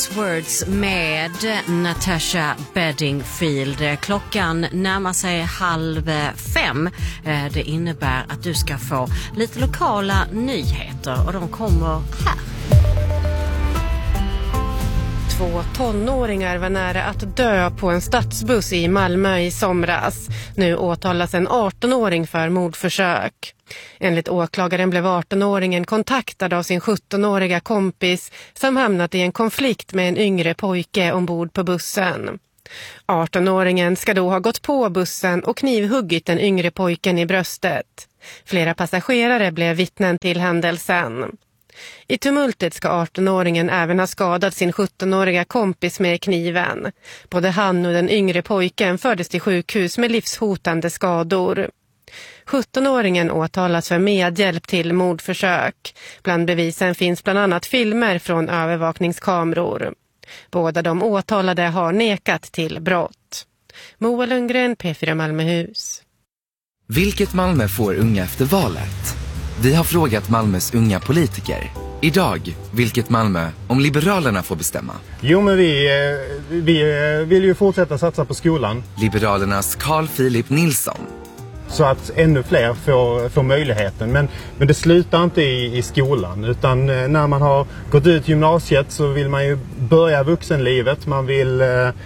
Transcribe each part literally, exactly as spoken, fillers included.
Last Words med Natasha Bedingfield. Klockan närmar sig halv fem. Det innebär att du ska få lite lokala nyheter och de kommer här. Två tonåringar var nära att dö på en stadsbuss i Malmö i somras. Nu åtalas en artonåring för mordförsök. Enligt åklagaren blev artonåringen kontaktad av sin sjuttonåriga kompis som hamnat i en konflikt med en yngre pojke ombord på bussen. artonåringen ska då ha gått på bussen och knivhuggit den yngre pojken i bröstet. Flera passagerare blev vittnen till händelsen. I tumultet ska artonåringen även ha skadat sin sjuttonåriga kompis med kniven. Både han och den yngre pojken fördes till sjukhus med livshotande skador. sjuttonåringen åtalas för medhjälp till mordförsök. Bland bevisen finns bland annat filmer från övervakningskameror. Båda de åtalade har nekat till brott. Moa Lundgren, P fyra Malmöhus. Vilket Malmö får unga efter valet? Vi har frågat Malmös unga politiker. Idag, vilket Malmö om Liberalerna får bestämma? Jo, men vi, vi vill ju fortsätta satsa på skolan. Liberalernas Carl Philip Nilsson. Så att ännu fler får, får möjligheten. Men, men det slutar inte i, i skolan. Utan när man har gått ut gymnasiet så vill man ju börja vuxenlivet. Man vill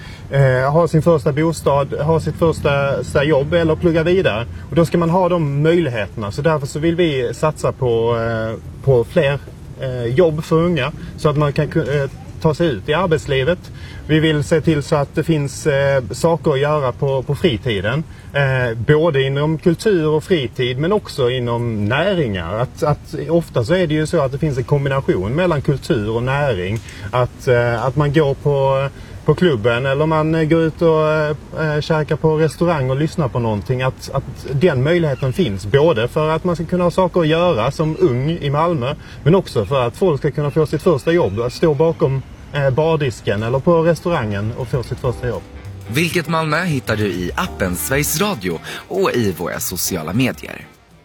eh, ha sin första bostad, ha sitt första jobb eller plugga vidare. Och då ska man ha de möjligheterna. Så därför så vill vi satsa på, eh, på fler eh, jobb för unga. Så att man kan eh, ta sig ut i arbetslivet. Vi vill se till så att det finns eh, saker att göra på, på fritiden. Eh, både inom kultur och fritid men också inom näringar. Att, att, ofta så är det ju så att det finns en kombination mellan kultur och näring. Att, eh, att man går på, på klubben eller man går ut och eh, käkar på restaurang och lyssnar på någonting. Att, att den möjligheten finns både för att man ska kunna ha saker att göra som ung i Malmö. Men också för att folk ska kunna få sitt första jobb. Att stå bakom eh, bardisken eller på restaurangen och få sitt första jobb. Vilket Malmö hittar du i appen Sveriges Radio och i våra sociala medier.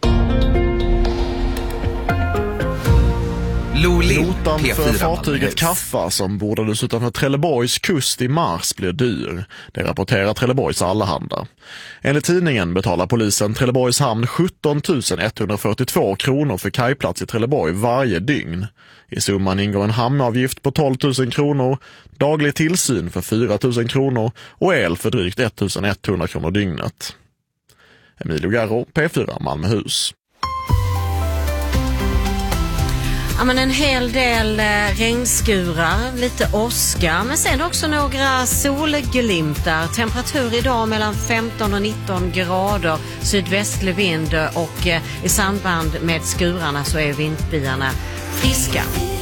Notan för fartyget Kaffa som bordades utanför Trelleborgs kust i mars blir dyr. Det rapporterar Trelleborgs Allehanda. Enligt tidningen betalar polisen Trelleborgs hamn sjutton tusen etthundrafyrtiotvå kronor för kajplats i Trelleborg varje dygn. I summan ingår en hamnavgift på tolv tusen kronor, daglig tillsyn för fyra tusen kronor och el för drygt ettusen kronor dygnet. Emilio Garro, P fyra Malmöhus. Ja, men en hel del eh, regnskurar, lite åska, men sen också några solglimtar. Temperatur idag mellan femton och nitton grader, sydvästlig vind och eh, i samband med skurarna så är vindbyarna friska.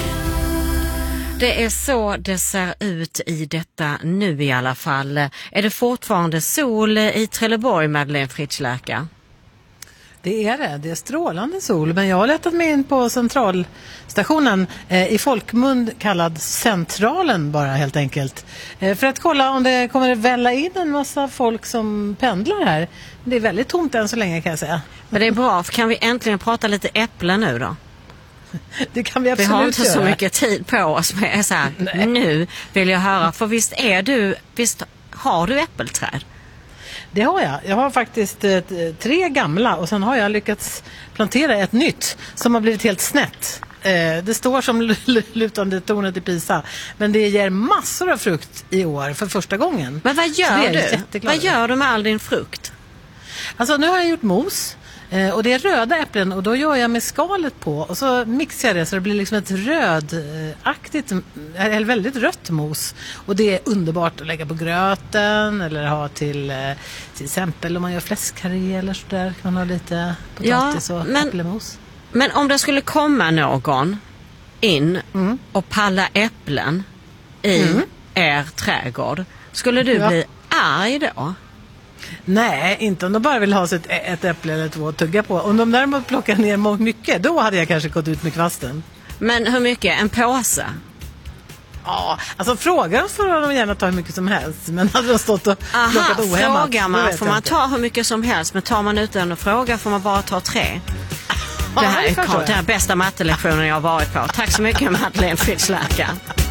Det är så det ser ut i detta nu i alla fall. Är det fortfarande sol i Trelleborg, Madeleine Fritschläka? Det är det, det är strålande sol, men jag har letat mig in på centralstationen, eh, i folkmun kallad Centralen bara helt enkelt. Eh, för att kolla om det kommer att välla in en massa folk som pendlar här. Det är väldigt tomt än så länge kan jag säga. Men det är bra, för kan vi äntligen prata lite äpplen nu då? Det kan vi absolut göra. Vi har inte göra. så mycket tid på oss, men är så här, nu vill jag höra, för visst är du, visst har du äppelträd? Det har jag. Jag har faktiskt eh, tre gamla och sen har jag lyckats plantera ett nytt som har blivit helt snett. Eh, det står som l- l- lutande tornet i Pisa, men det ger massor av frukt i år för första gången. Men vad gör du? Vad gör du med all din frukt? Alltså nu har jag gjort mos. Eh, och det är röda äpplen och då gör jag med skalet på och så mixar jag det så det blir liksom ett rödaktigt, eller väldigt rött mos. Och det är underbart att lägga på gröten eller ha till eh, till exempel om man gör fläskkarré eller så där kan man ha lite potatis ja, och men, äppelmos. Men om det skulle komma någon in mm. och palla äpplen i mm. er trädgård, skulle du ja. bli arg då? Nej, inte om de bara vill ha sig ett, ett äpple eller två att tugga på. Om de däremot plockar ner mycket, då hade jag kanske gått ut med kvasten. Men hur mycket? En påse? Ja, alltså frågar får de gärna ta hur mycket som helst. Men hade de stått och Aha, plockat ohämmat. Frågar man, får man inte. ta hur mycket som helst. Men tar man utan att fråga får man bara ta tre. Det här är, det här är bästa mattelektionen jag har varit på. Tack så mycket, Madeleine Fritschläka.